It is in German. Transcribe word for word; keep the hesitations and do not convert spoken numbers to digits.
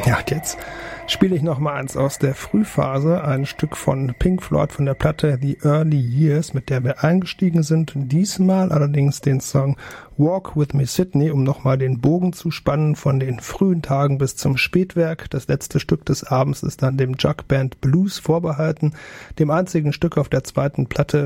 Ja, und jetzt spiele ich noch mal eins aus der Frühphase, ein Stück von Pink Floyd von der Platte The Early Years, mit der wir eingestiegen sind. Diesmal allerdings den Song Walk With Me Sydney, um nochmal den Bogen zu spannen von den frühen Tagen bis zum Spätwerk. Das letzte Stück des Abends ist dann dem Jugband Blues vorbehalten, dem einzigen Stück auf der zweiten Platte,